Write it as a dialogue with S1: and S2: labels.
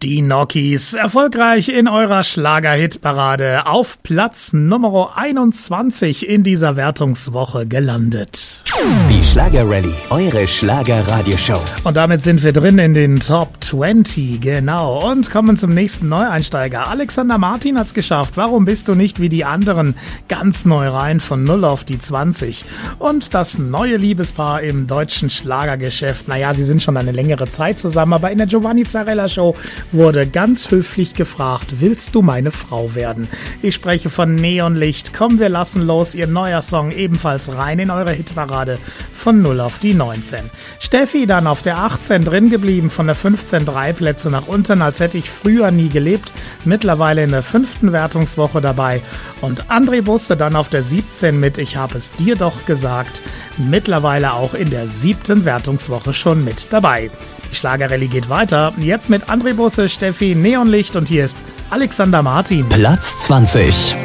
S1: Die Gnocchis, erfolgreich in eurer Schlager-Hitparade, auf Platz Nummer 21 in dieser Wertungswoche gelandet.
S2: Die Schlager-Rallye, eure Schlager-Radioshow.
S1: Und damit sind wir drin in den Top 20, genau. Und kommen zum nächsten Neueinsteiger. Alexander Martin hat's geschafft. Warum bist du nicht wie die anderen? Ganz neu rein von 0 auf die 20. Und das neue Liebespaar im deutschen Schlagergeschäft. Naja, sie sind schon eine längere Zeit zusammen, aber in der Giovanni Zarella Show wurde ganz höflich gefragt, willst du meine Frau werden? Ich spreche von Neonlicht. Komm, wir lassen los. Ihr neuer Song ebenfalls rein in eure Hitparade von 0 auf die 19. Steffi dann auf der 18 drin geblieben, von der 15 3 Plätze nach unten, als hätte ich früher nie gelebt. Mittlerweile in der 5. Wertungswoche dabei. Und André Busse dann auf der 17 mit Ich hab es dir doch gesagt. Mittlerweile auch in der 7. Wertungswoche schon mit dabei. Die Schlagerrallye geht weiter. Jetzt mit André Busse, Steffi, Neonlicht und hier ist Alexander Martin.
S2: Platz 20.